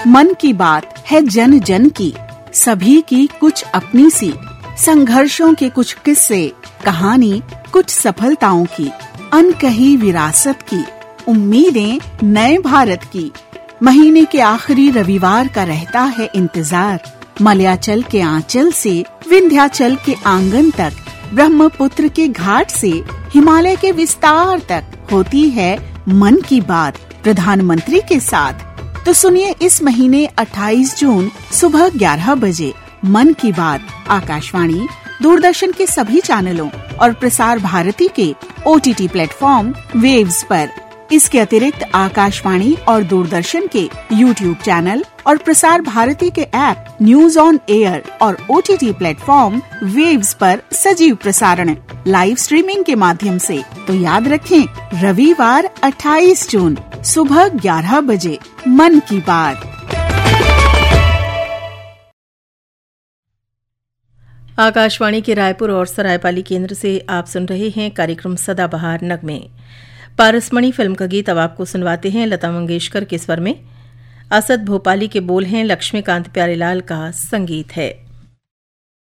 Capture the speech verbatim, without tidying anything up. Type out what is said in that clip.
मन की बात है जन जन की, सभी की कुछ अपनी सी, संघर्षों के कुछ किस्से, कहानी कुछ सफलताओं की, अनकही विरासत की, उम्मीदें नए भारत की। महीने के आखिरी रविवार का रहता है इंतजार, मलयाचल के आंचल से विंध्याचल के आंगन तक, ब्रह्मपुत्र के घाट से हिमालय के विस्तार तक होती है मन की बात प्रधानमंत्री के साथ। तो सुनिए इस महीने अट्ठाईस जून सुबह ग्यारह बजे मन की बात आकाशवाणी, दूरदर्शन के सभी चैनलों और प्रसार भारती के ओटीटी प्लेटफॉर्म वेव्स पर। इसके अतिरिक्त आकाशवाणी और दूरदर्शन के यूट्यूब चैनल और प्रसार भारती के ऐप न्यूज ऑन एयर और ओटीटी प्लेटफॉर्म वेव्स पर सजीव प्रसारण लाइव स्ट्रीमिंग के माध्यम से। तो याद रखें, रविवार अट्ठाईस जून सुबह ग्यारह बजे मन की बात। आकाशवाणी के रायपुर और सरायपाली केंद्र से आप सुन रहे हैं कार्यक्रम सदाबहार नगमे। पारसमणि फिल्म का गीत अब आपको सुनवाते हैं लता मंगेशकर के स्वर में। असद भोपाली के बोल हैं, लक्ष्मीकांत प्यारेलाल का संगीत है।